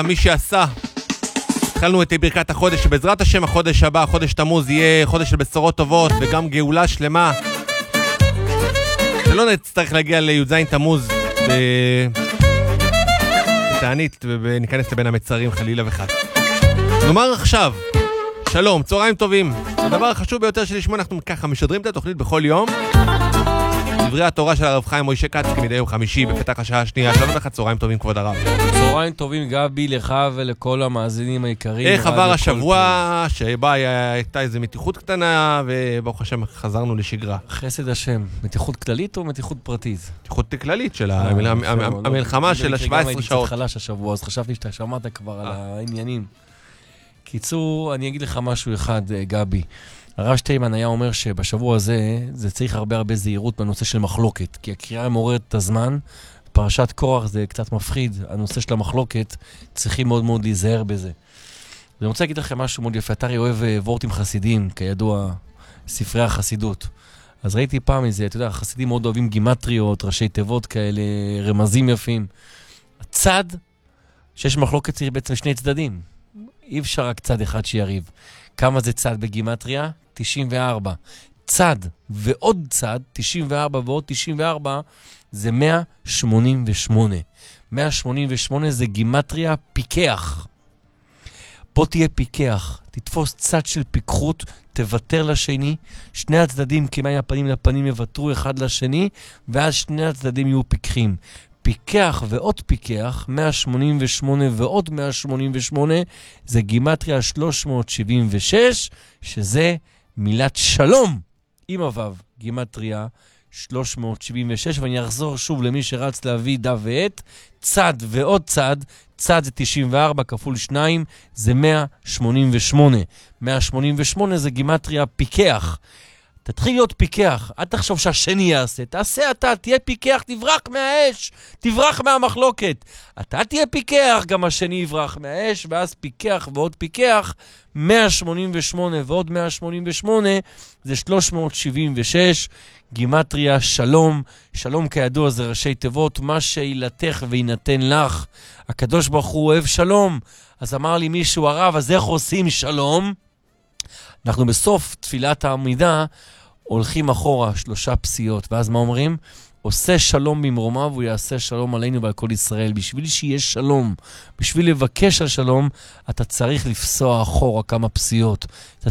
מי שעשה. התחלנו את ברכת החודש, שבעזרת השם החודש הבא, חודש תמוז, יהיה חודש של בשורות טובות וגם גאולה שלמה. שלא נצטרך להגיע לי"ז תמוז בתענית וניכנס לבין המצרים חלילה וחד. נאמר עכשיו, שלום, צהריים טובים. הדבר החשוב ביותר שלשמו אנחנו ככה משדרים את התוכנית בכל יום. דברי התורה של הרב חיים מוישה קאץ כמדי יום חמישי בפתח השעה השנייה. שלום לך, צהריים טובים כבוד הרב. צהריים טובים גבי, לך ולכל המאזינים היקרים. איך עבר השבוע שבה הייתה איזו מתיחות קטנה וברוך השם חזרנו לשגרה? חסד השם. מתיחות כללית או מתיחות פרטית? מתיחות כללית של המלחמה של ה-17 שעות. הייתי קצת חלש השבוע, אז חשבתי שאתה שמעת כבר על העניינים. קיצור, אני אגיד לך משהו אחד, גבי. הרב שטיימן היה אומר שבשבוע הזה זה צריך הרבה זהירות בנושא של מחלוקת, כי הקריאה מעוררת את הזמן, פרשת קורח זה קצת מפחיד, הנושא של המחלוקת, צריכים מאוד מאוד להיזהר בזה. ואני רוצה להגיד לכם משהו מאוד יפה, אתה אוהב וורטים חסידים, כידוע, ספרי החסידות. אז ראיתי פעם איזה, אתה יודע, החסידים מאוד אוהבים גימטריות, ראשי תיבות כאלה, רמזים יפים. הצד שיש מחלוקת צריך בעצם שני צדדים. אי אפשר רק צד אחד שיריב. כמה זה צד בגימטריה? 94. צד ועוד צד, 94 ועוד 94, זה 188. 188 זה גימטריה פיקח. פה תהיה פיקח. תתפוס צד של פיקחות, תוותר לשני. שני הצדדים כמעט הפנים לפנים יוותרו אחד לשני, ואז שני הצדדים יהיו פיקחים. פיקח ועוד פיקח, 188 ועוד 188, זה גימטריה 376, שזה מילת שלום, עם הוו, גימטריה 376, ואני אחזור שוב למי שרץ להביא דף ועט, צד ועוד צד, צד זה 94 כפול 2, זה 188. 188 זה גימטריה פיקח. תתחיל להיות פיקח, אל תחשוב שהשני יעשה, תעשה אתה, תהיה פיקח, תברח מהאש, תברח מהמחלוקת. אתה תהיה פיקח, גם השני יברח מהאש, ואז פיקח ועוד פיקח, 188 ועוד 188, זה 376, גימטריה שלום. שלום כידוע זה ראשי תיבות, מה שילתך וינתן לך. הקדוש ברוך הוא אוהב שלום, אז אמר לי מישהו הרב, אז איך עושים שלום? אנחנו בסוף תפילת העמידה הולכים אחורה 3 פסיעות, ואז מה אומרים? עושה שלום במרומיו, הוא יעשה שלום עלינו ועל כל ישראל. בשביל שיהיה שלום, בשביל לבקש על שלום, אתה צריך לפסוע אחורה כמה פסיעות. אתה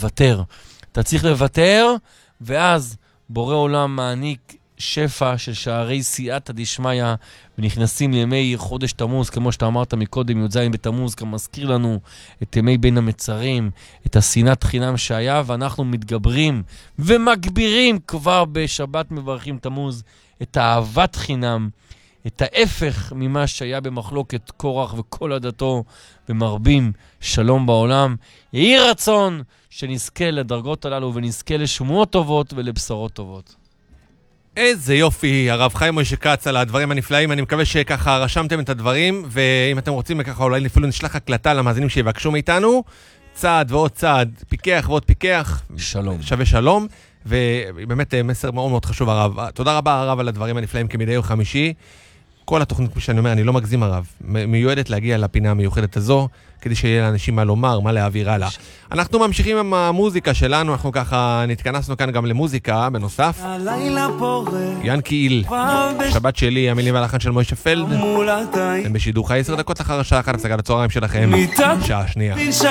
צריך לוותר, ואז בורא עולם מעניק שפע של שערי סייעתא דשמיא, ונכנסים לימי חודש תמוז, כמו שאתה אמרת מקודם, י"ז בתמוז, גם מזכיר לנו את ימי בין המצרים, את השנאת חינם שהיה, ואנחנו מתגברים ומגבירים כבר בשבת מברכים תמוז, את האהבת חינם, את ההפך ממה שהיה במחלוקת קורח וכל עדתו, ומרבים שלום בעולם. יהי רצון שנזכה לדרגות הללו, ונזכה לשמועות טובות ולבשורות טובות. איזה יופי, הרב חיים מוישה קאץ על הדברים הנפלאים. אני מקווה שככה רשמתם את הדברים, ואם אתם רוצים ככה אולי אפילו נשלח הקלטה למאזינים שיבקשו מאיתנו. צעד ועוד צעד, פיקח ועוד פיקח, שלום. שווה שלום, ובאמת מסר מאוד מאוד חשוב הרב. תודה רבה הרב על הדברים הנפלאים כמדי יום חמישי. כל התוכנית, כמו שאני אומר, אני לא מגזים הרב, מיועדת להגיע לפינה המיוחדת הזו, כדי שיהיה לאנשים מה לומר, מה להעביר הלאה. אנחנו ממשיכים עם המוזיקה שלנו, אנחנו ככה נתכנסנו כאן גם למוזיקה בנוסף. ינקי איל, שבת שלי, המילים והלחן של מוישה פלד. הם בשידור חי 10 דקות לאחר השעה 1 הפסקת הצהריים שלכם, שעה שנייה.